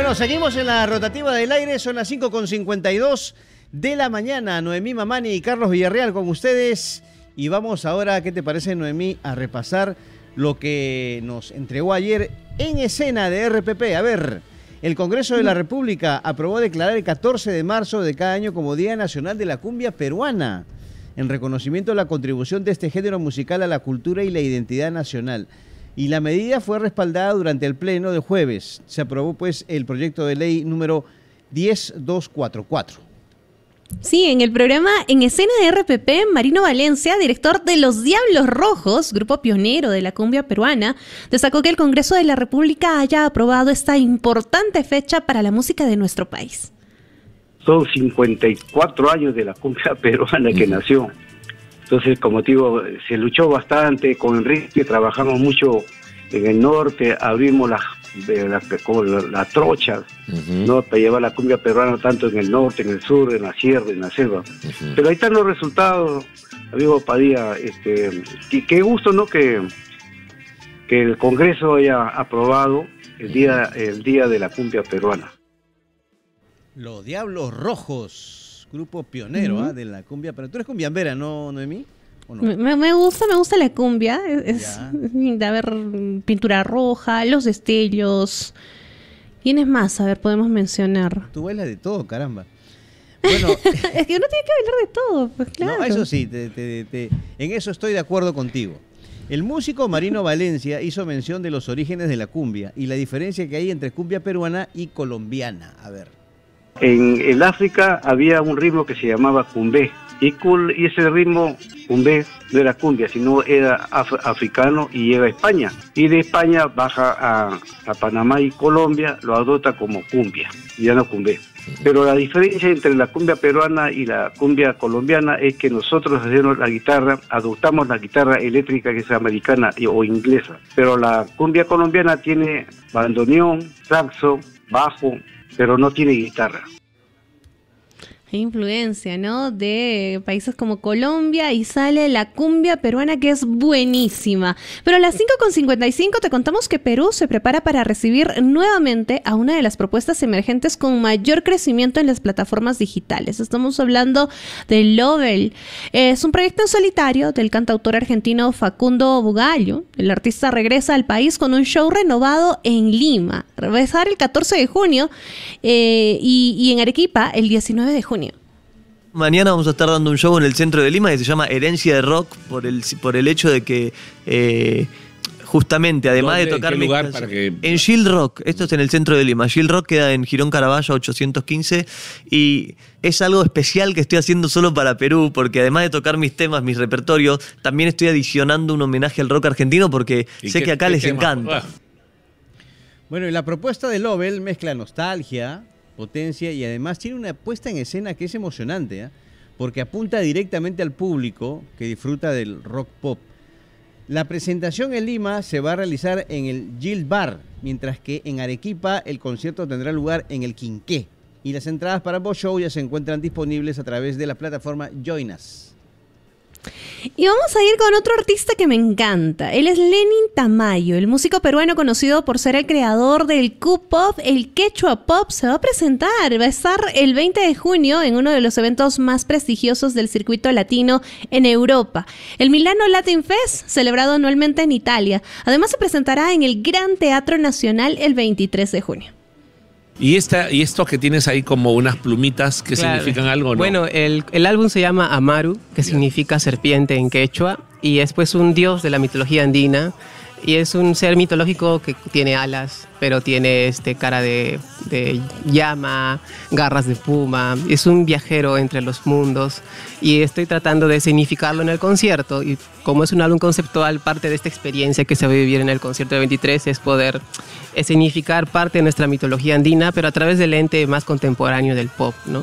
Bueno, seguimos en la rotativa del aire, son las 5:52 de la mañana. Noemí Mamani y Carlos Villarreal con ustedes. Y vamos ahora, ¿qué te parece, Noemí?, a repasar lo que nos entregó ayer en escena de RPP. A ver, el Congreso de la República aprobó declarar el 14 de marzo de cada año como Día Nacional de la Cumbia Peruana, en reconocimiento de la contribución de este género musical a la cultura y la identidad nacional. Y la medida fue respaldada durante el pleno de jueves. Se aprobó pues el proyecto de ley número 10244. Sí, en el programa En Escena de RPP, Marino Valencia, director de Los Diablos Rojos, grupo pionero de la cumbia peruana, destacó que el Congreso de la República haya aprobado esta importante fecha para la música de nuestro país. Son 54 años de la cumbia peruana que nació. Entonces, como te digo, se luchó bastante. Con Enrique trabajamos mucho en el norte, abrimos las trochas, ¿no?, para llevar la cumbia peruana tanto en el norte, en el sur, en la sierra, en la selva. Pero ahí están los resultados, amigo Padilla. Y qué gusto, ¿no?, que el Congreso haya aprobado el día de la cumbia peruana. Los Diablos Rojos, grupo pionero de la cumbia. Pero tú eres cumbiambera, ¿no, Noemí? ¿O no? Me gusta la cumbia. Es de haber Pintura Roja, Los Destellos. ¿Quiénes más? A ver, podemos mencionar. Tú bailas de todo, caramba. Bueno, es que uno tiene que bailar de todo, pues claro. No, eso sí, en eso estoy de acuerdo contigo. El músico Marino Valencia hizo mención de los orígenes de la cumbia y la diferencia que hay entre cumbia peruana y colombiana. A ver. En el África había un ritmo que se llamaba cumbé, y ese ritmo cumbé no era cumbia, sino era africano, y llega a España. Y de España baja a Panamá y Colombia, lo adopta como cumbia, ya no cumbé. Pero la diferencia entre la cumbia peruana y la cumbia colombiana es que nosotros hacemos la guitarra, adoptamos la guitarra eléctrica, que es americana o inglesa. Pero la cumbia colombiana tiene bandoneón, saxo, bajo, pero no tiene guitarra. Hay influencia, ¿no?, de países como Colombia, y sale la cumbia peruana, que es buenísima. Pero a las 5:55 te contamos que Perú se prepara para recibir nuevamente a una de las propuestas emergentes con mayor crecimiento en las plataformas digitales. Estamos hablando de Lovell. Es un proyecto en solitario del cantautor argentino Facundo Bugallo. El artista regresa al país con un show renovado en Lima. Va a estar el 14 de junio y en Arequipa el 19 de junio. Mañana vamos a estar dando un show en el centro de Lima que se llama Herencia de Rock, por el hecho de que justamente, además de tocar... ¿En qué lugar para que...? En Shield Rock, esto es en el centro de Lima. Shield Rock queda en Girón Caraballo 815, y es algo especial que estoy haciendo solo para Perú, porque además de tocar mis temas, mis repertorios, también estoy adicionando un homenaje al rock argentino, porque sé que acá les encanta. Bueno, y la propuesta de Lovell mezcla nostalgia, potencia, y además tiene una puesta en escena que es emocionante, porque apunta directamente al público que disfruta del rock pop. La presentación en Lima se va a realizar en el Yield Bar, mientras que en Arequipa el concierto tendrá lugar en el Quinqué. Y las entradas para ambos shows ya se encuentran disponibles a través de la plataforma Join Us. Y vamos a ir con otro artista que me encanta. Él es Lenin Tamayo, el músico peruano conocido por ser el creador del Q-Pop, el Quechua Pop. Se va a presentar, va a estar el 20 de junio en uno de los eventos más prestigiosos del circuito latino en Europa, el Milano Latin Fest, celebrado anualmente en Italia. Además se presentará en el Gran Teatro Nacional el 23 de junio. ¿Y esto que tienes ahí como unas plumitas, que significan algo, no? Bueno, el álbum se llama Amaru, que significa serpiente en quechua, y es pues un dios de la mitología andina, y es un ser mitológico que tiene alas, pero tiene cara de llama, garras de puma. Es un viajero entre los mundos, y estoy tratando de significarlo en el concierto, y como es un álbum conceptual, parte de esta experiencia que se va a vivir en el concierto de 23 es poder significar parte de nuestra mitología andina, pero a través del lente más contemporáneo del pop, ¿no?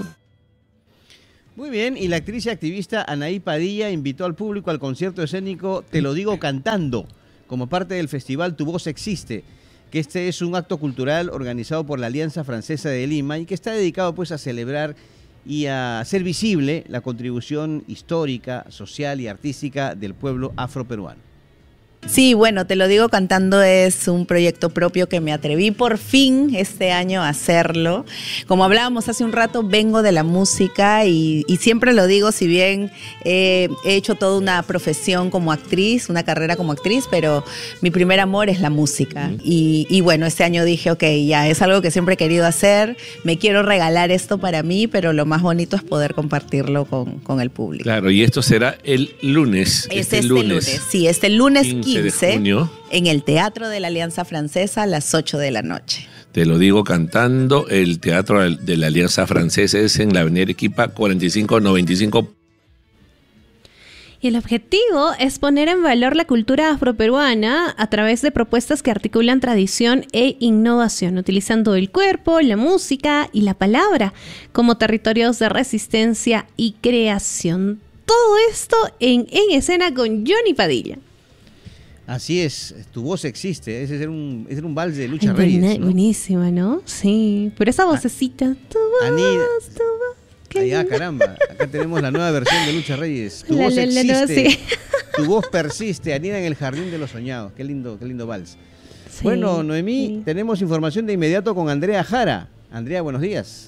Muy bien, y la actriz y activista Anaí Padilla invitó al público al concierto escénico Te lo digo cantando, como parte del festival Tu Voz Existe, que este es un acto cultural organizado por la Alianza Francesa de Lima y que está dedicado pues a celebrar y a hacer visible la contribución histórica, social y artística del pueblo afroperuano. Sí, bueno, Te lo digo cantando es un proyecto propio que me atreví por fin este año a hacerlo. Como hablábamos hace un rato, vengo de la música y siempre lo digo, si bien he hecho toda una profesión como actriz, una carrera como actriz, pero mi primer amor es la música. Y bueno, este año dije, ok, ya es algo que siempre he querido hacer, me quiero regalar esto para mí, pero lo más bonito es poder compartirlo con el público. Claro, y esto será el lunes. Este lunes. Sí, este lunes 15 de junio. En el Teatro de la Alianza Francesa a las 8 de la noche. Te lo digo cantando, el Teatro de la Alianza Francesa es en la Avenida Arequipa 4595. Y el objetivo es poner en valor la cultura afroperuana a través de propuestas que articulan tradición e innovación, utilizando el cuerpo, la música y la palabra como territorios de resistencia y creación. Todo esto en escena con Johnny Padilla. Así es, tu voz existe, ese era un vals de Lucha Reyes, ¿no? Buenísima, ¿no? Sí, pero esa vocecita, tu voz, caramba, acá tenemos la nueva versión de Lucha Reyes. Tu voz existe, sí. Tu voz persiste, anida en el jardín de los soñados. Qué lindo vals. Sí, bueno, Noemí, tenemos información de inmediato con Andrea Jara. Andrea, buenos días.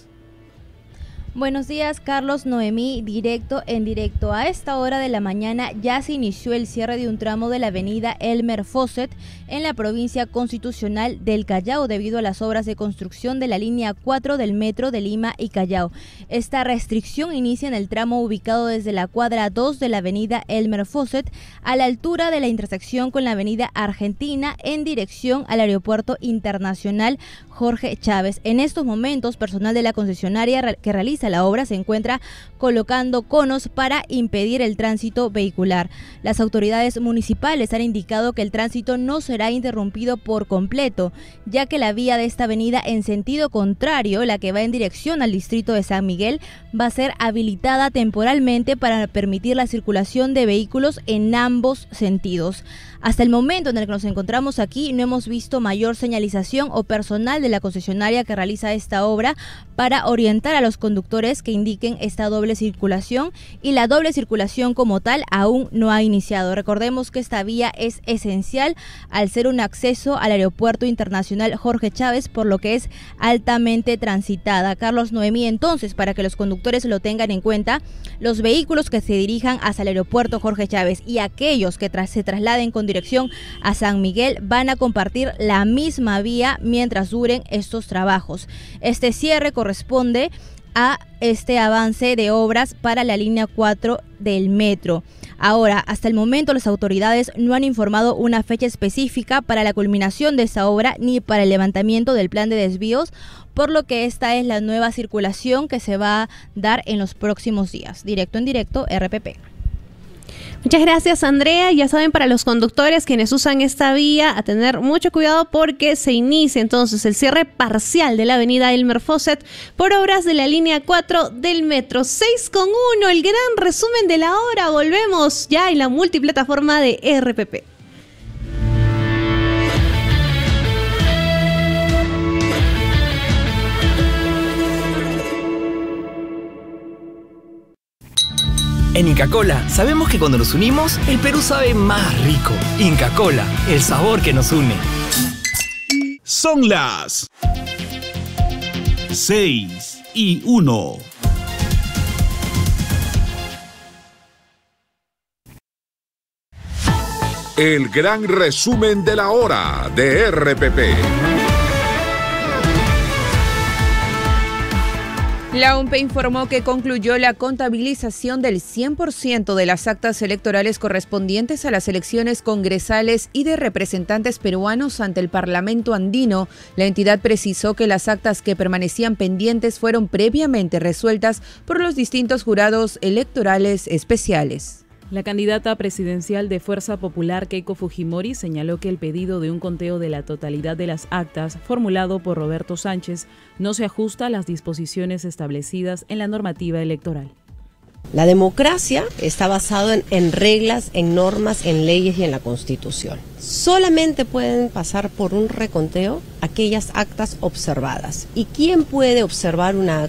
Buenos días, Carlos, Noemí, en directo. A esta hora de la mañana ya se inició el cierre de un tramo de la avenida Elmer Faucett en la provincia constitucional del Callao debido a las obras de construcción de la línea 4 del metro de Lima y Callao. Esta restricción inicia en el tramo ubicado desde la cuadra 2 de la avenida Elmer Faucett a la altura de la intersección con la avenida Argentina en dirección al aeropuerto internacional Jorge Chávez. En estos momentos, personal de la concesionaria que realiza la obra se encuentra colocando conos para impedir el tránsito vehicular. Las autoridades municipales han indicado que el tránsito no será interrumpido por completo, ya que la vía de esta avenida en sentido contrario, la que va en dirección al distrito de San Miguel, va a ser habilitada temporalmente para permitir la circulación de vehículos en ambos sentidos. Hasta el momento en el que nos encontramos aquí no hemos visto mayor señalización o personal de la concesionaria que realiza esta obra para orientar a los conductores que indiquen esta doble circulación, y la doble circulación como tal aún no ha iniciado. Recordemos que esta vía es esencial al ser un acceso al aeropuerto internacional Jorge Chávez, por lo que es altamente transitada. Carlos, Noemí, entonces, para que los conductores lo tengan en cuenta, los vehículos que se dirijan hacia el aeropuerto Jorge Chávez y aquellos que se trasladen con dirección a San Miguel van a compartir la misma vía mientras duren estos trabajos. Este cierre corresponde a este avance de obras para la línea 4 del metro. Ahora, hasta el momento las autoridades no han informado una fecha específica para la culminación de esta obra ni para el levantamiento del plan de desvíos, por lo que esta es la nueva circulación que se va a dar en los próximos días. Directo en directo, RPP. Muchas gracias, Andrea. Ya saben, para los conductores quienes usan esta vía, a tener mucho cuidado porque se inicia entonces el cierre parcial de la avenida Elmer Faucett por obras de la línea 4 del metro. 6:1, el gran resumen de la hora. Volvemos ya en la multiplataforma de RPP. En Inca Kola sabemos que cuando nos unimos, el Perú sabe más rico. Inca Kola, el sabor que nos une. Son las 6:01. El gran resumen de la hora de RPP. La UNPE informó que concluyó la contabilización del 100% de las actas electorales correspondientes a las elecciones congresales y de representantes peruanos ante el Parlamento andino. La entidad precisó que las actas que permanecían pendientes fueron previamente resueltas por los distintos jurados electorales especiales. La candidata presidencial de Fuerza Popular, Keiko Fujimori, señaló que el pedido de un conteo de la totalidad de las actas formulado por Roberto Sánchez no se ajusta a las disposiciones establecidas en la normativa electoral. La democracia está basada en reglas, en normas, en leyes y en la Constitución. Solamente pueden pasar por un reconteo aquellas actas observadas. ¿Y quién puede observar una acta?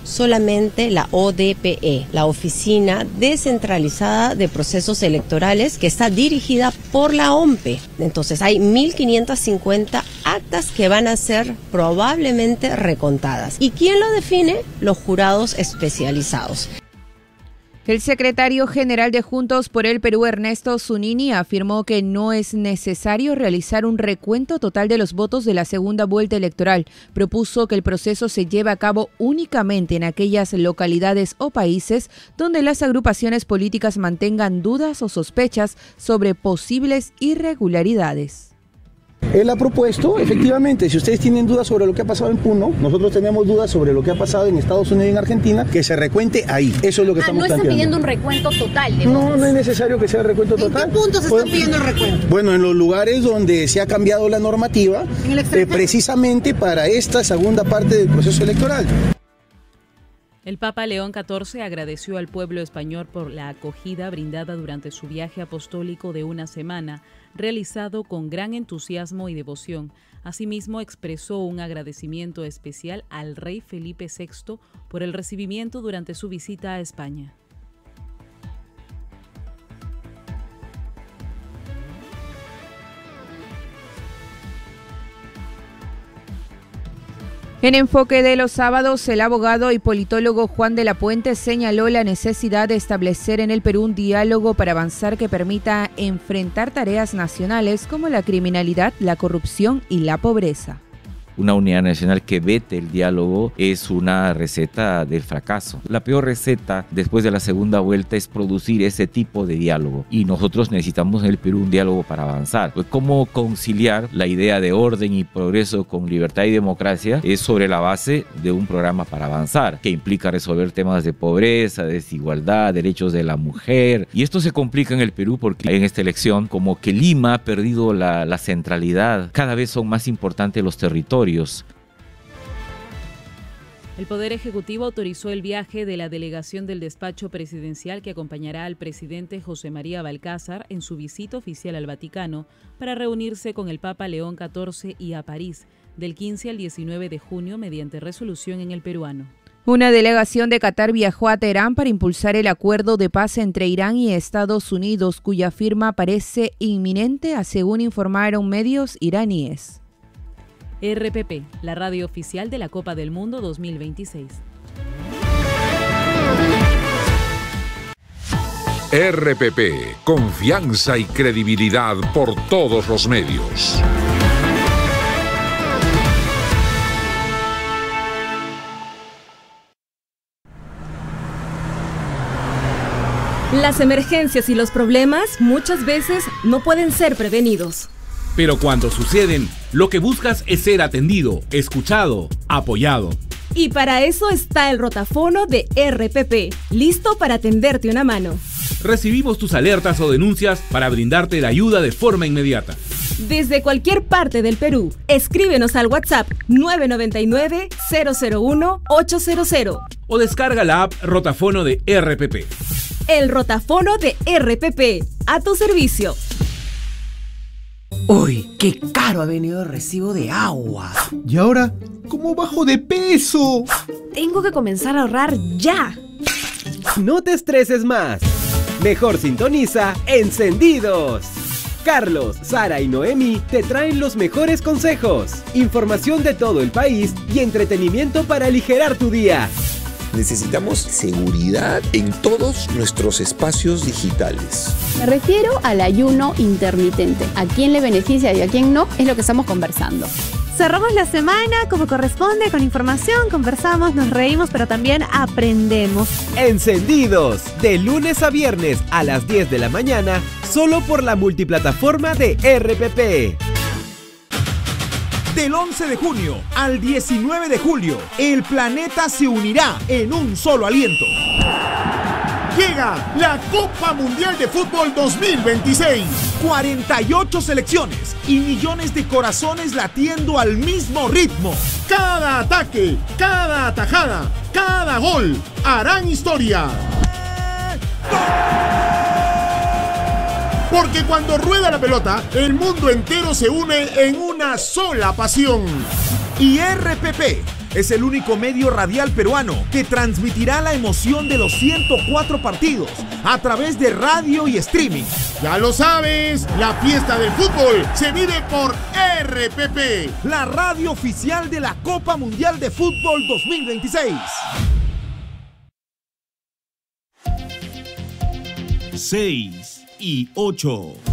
solamente la ODPE, la Oficina Descentralizada de Procesos Electorales, que está dirigida por la OMPE. Entonces hay 1.550 actas que van a ser probablemente recontadas. ¿Y quién lo define? Los jurados especializados. El secretario general de Juntos por el Perú, Ernesto Zunini, afirmó que no es necesario realizar un recuento total de los votos de la segunda vuelta electoral. Propuso que el proceso se lleve a cabo únicamente en aquellas localidades o países donde las agrupaciones políticas mantengan dudas o sospechas sobre posibles irregularidades. Él ha propuesto, efectivamente, si ustedes tienen dudas sobre lo que ha pasado en Puno, nosotros tenemos dudas sobre lo que ha pasado en Estados Unidos y en Argentina, que se recuente ahí. Eso es lo que estamos planteando. ¿No están pidiendo un recuento total de votos? No es necesario que sea recuento total. ¿En qué puntos están pidiendo el recuento? Bueno, en los lugares donde se ha cambiado la normativa, precisamente para esta segunda parte del proceso electoral. El Papa León XIV agradeció al pueblo español por la acogida brindada durante su viaje apostólico de una semana, realizado con gran entusiasmo y devoción. Asimismo, expresó un agradecimiento especial al rey Felipe VI por el recibimiento durante su visita a España. En Enfoque de los Sábados, el abogado y politólogo Juan de la Puente señaló la necesidad de establecer en el Perú un diálogo para avanzar que permita enfrentar tareas nacionales como la criminalidad, la corrupción y la pobreza. Una unidad nacional que vete el diálogo es una receta del fracaso. La peor receta después de la segunda vuelta es producir ese tipo de diálogo. Y nosotros necesitamos en el Perú un diálogo para avanzar. Pues ¿cómo conciliar la idea de orden y progreso con libertad y democracia? Es sobre la base de un programa para avanzar, que implica resolver temas de pobreza, desigualdad, derechos de la mujer. Y esto se complica en el Perú porque en esta elección como que Lima ha perdido la centralidad. Cada vez son más importantes los territorios. El Poder Ejecutivo autorizó el viaje de la delegación del despacho presidencial que acompañará al presidente José María Balcázar en su visita oficial al Vaticano para reunirse con el Papa León XIV y a París del 15 al 19 de junio mediante resolución en el peruano. Una delegación de Qatar viajó a Teherán para impulsar el acuerdo de paz entre Irán y Estados Unidos, cuya firma parece inminente, según informaron medios iraníes. RPP, la radio oficial de la Copa del Mundo 2026. RPP, confianza y credibilidad por todos los medios. Las emergencias y los problemas muchas veces no pueden ser prevenidos. Pero cuando suceden, lo que buscas es ser atendido, escuchado, apoyado. Y para eso está el rotafono de RPP, listo para tenderte una mano. Recibimos tus alertas o denuncias para brindarte la ayuda de forma inmediata. Desde cualquier parte del Perú, escríbenos al WhatsApp 999-001-800. O descarga la app Rotafono de RPP. El rotafono de RPP, a tu servicio. ¡Uy, qué caro ha venido el recibo de agua! ¿Y ahora cómo bajo de peso? Tengo que comenzar a ahorrar ya. No te estreses más. Mejor sintoniza Encendidos. Carlos, Sara y Noemi te traen los mejores consejos, información de todo el país y entretenimiento para aligerar tu día. Necesitamos seguridad en todos nuestros espacios digitales. Me refiero al ayuno intermitente. ¿A quién le beneficia y a quién no? Es lo que estamos conversando. Cerramos la semana como corresponde, con información, conversamos, nos reímos, pero también aprendemos. Encendidos, de lunes a viernes a las 10 de la mañana, solo por la multiplataforma de RPP. Del 11 de junio al 19 de julio, el planeta se unirá en un solo aliento. Llega la Copa Mundial de Fútbol 2026. 48 selecciones y millones de corazones latiendo al mismo ritmo. Cada ataque, cada atajada, cada gol harán historia. Porque cuando rueda la pelota, el mundo entero se une en una sola pasión. Y RPP es el único medio radial peruano que transmitirá la emoción de los 104 partidos a través de radio y streaming. Ya lo sabes, la fiesta del fútbol se vive por RPP, la radio oficial de la Copa Mundial de Fútbol 2026. 6 y 8.